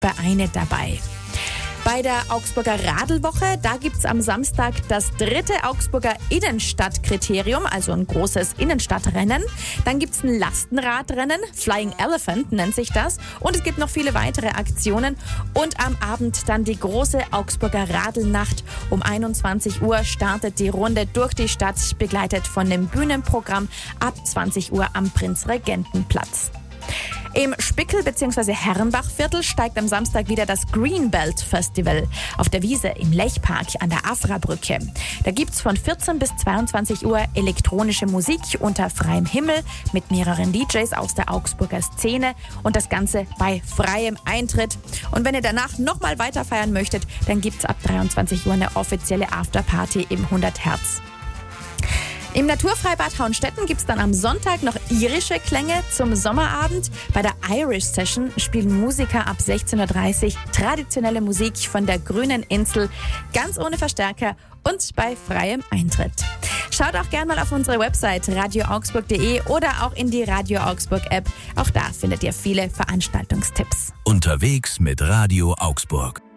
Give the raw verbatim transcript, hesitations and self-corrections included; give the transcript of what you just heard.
Vereine dabei. Bei der Augsburger Radlwoche, da gibt es am Samstag das dritte Augsburger Innenstadtkriterium, also ein großes Innenstadtrennen. Dann gibt es ein Lastenradrennen, Flying Elephant nennt sich das. Und es gibt noch viele weitere Aktionen. Und am Abend dann die große Augsburger Radlnacht. Um einundzwanzig Uhr startet die Runde durch die Stadt, begleitet von dem Bühnenprogramm ab zwanzig Uhr am Prinzregentenplatz. Im Spickel- bzw. Herrenbachviertel steigt am Samstag wieder das Greenbelt Festival auf der Wiese im Lechpark an der Afrabrücke. Da gibt's von vierzehn bis zweiundzwanzig Uhr elektronische Musik unter freiem Himmel mit mehreren D Js aus der Augsburger Szene und das Ganze bei freiem Eintritt. Und wenn ihr danach nochmal weiter feiern möchtet, dann gibt's ab dreiundzwanzig Uhr eine offizielle Afterparty im hundert Hertz. Im Naturfreibad Hauenstetten gibt es dann am Sonntag noch irische Klänge zum Sommerabend. Bei der Irish Session spielen Musiker ab sechzehn Uhr dreißig traditionelle Musik von der grünen Insel, ganz ohne Verstärker und bei freiem Eintritt. Schaut auch gerne mal auf unsere Website radio augsburg punkt de oder auch in die Radio Augsburg App. Auch da findet ihr viele Veranstaltungstipps. Unterwegs mit Radio Augsburg.